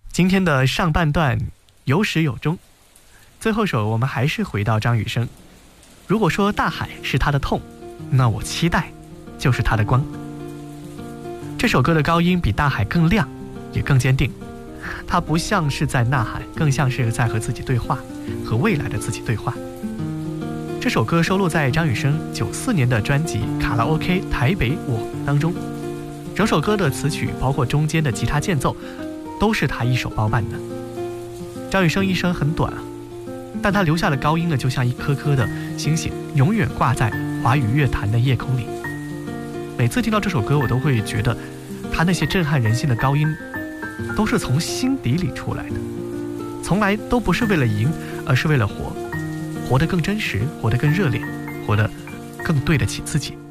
今天的上半段有始有终，最后首我们还是回到张雨生。如果说大海是他的痛，那我期待就是他的光。这首歌的高音比大海更亮，也更坚定。它不像是在呐喊，更像是在和自己对话，和未来的自己对话。这首歌收录在张雨生94年的专辑《卡拉 OK 台北我》当中。整首歌的词曲包括中间的吉他间奏都是他一手包办的。张雨生一生很短，但他留下的高音呢，就像一颗颗的星星，永远挂在华语乐坛的夜空里。每次听到这首歌，我都会觉得他那些震撼人心的高音都是从心底里出来的，从来都不是为了赢，而是为了活，活得更真实，活得更热烈，活得更对得起自己。